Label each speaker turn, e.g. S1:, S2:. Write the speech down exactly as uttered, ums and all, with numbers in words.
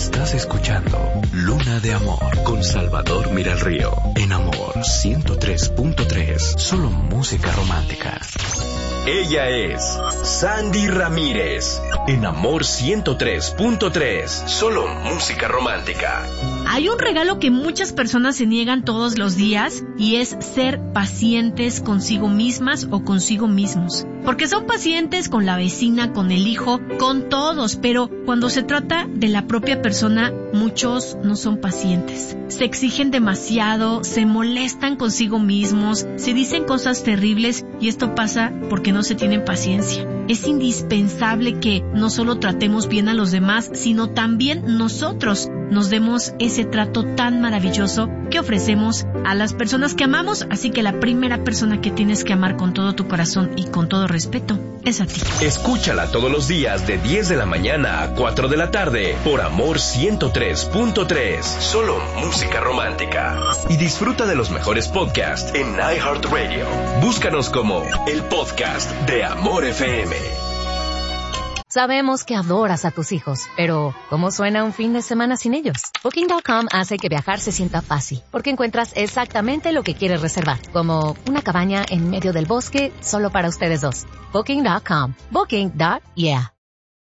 S1: Estás escuchando Luna de Amor con Salvador Miralrío. En Amor ciento tres punto tres. Solo música romántica. Ella es Sandy Ramírez. En Amor ciento tres punto tres. Solo música romántica.
S2: Hay un regalo que muchas personas se niegan todos los días y es ser pacientes consigo mismas o consigo mismos. Porque son pacientes con la vecina, con el hijo, con todos, pero cuando se trata de la propia persona, muchos no son pacientes. Se exigen demasiado, se molestan consigo mismos, se dicen cosas terribles y esto pasa porque no se tienen paciencia. Es indispensable que no solo tratemos bien a los demás, sino también nosotros nos demos ese trato tan maravilloso que ofrecemos a las personas que amamos. Así que la primera persona que tienes que amar con todo tu corazón y con todo respeto es a ti.
S1: Escúchala todos los días de diez de la mañana a cuatro de la tarde por Amor ciento tres punto tres. Solo música romántica. Y disfruta de los mejores podcasts en iHeartRadio. Búscanos como el podcast de Amor F M.
S3: Sabemos que adoras a tus hijos, pero ¿cómo suena un fin de semana sin ellos? Booking punto com hace que viajar se sienta fácil, porque encuentras exactamente lo que quieres reservar, como una cabaña en medio del bosque solo para ustedes dos. Booking punto com. Booking. Yeah.